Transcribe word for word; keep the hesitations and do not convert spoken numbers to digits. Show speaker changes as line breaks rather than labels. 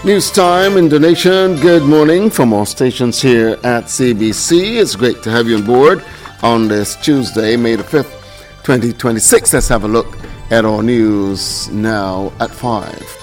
News time in the nation. Good morning from our stations here at C B C. It's great to have you on board on this Tuesday, May the fifth, twenty twenty-six. Let's have a look at our news now at five.